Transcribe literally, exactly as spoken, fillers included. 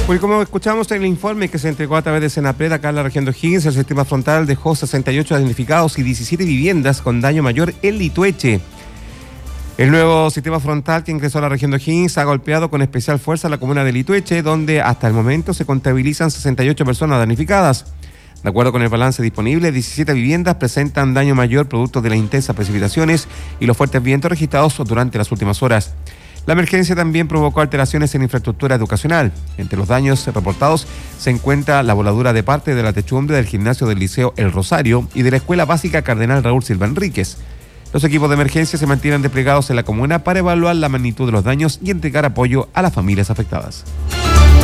Pues como escuchamos en el informe que se entregó a través de Senapred acá en la región de O'Higgins, el sistema frontal dejó sesenta y ocho damnificados y diecisiete viviendas con daño mayor en Litueche. El nuevo sistema frontal que ingresó a la región de O'Higgins ha golpeado con especial fuerza a la comuna de Litueche, donde hasta el momento se contabilizan sesenta y ocho personas damnificadas. De acuerdo con el balance disponible, diecisiete viviendas presentan daño mayor producto de las intensas precipitaciones y los fuertes vientos registrados durante las últimas horas. La emergencia también provocó alteraciones en infraestructura educacional. Entre los daños reportados se encuentra la voladura de parte de la techumbre del gimnasio del Liceo El Rosario y de la Escuela Básica Cardenal Raúl Silva Enríquez. Los equipos de emergencia se mantienen desplegados en la comuna para evaluar la magnitud de los daños y entregar apoyo a las familias afectadas.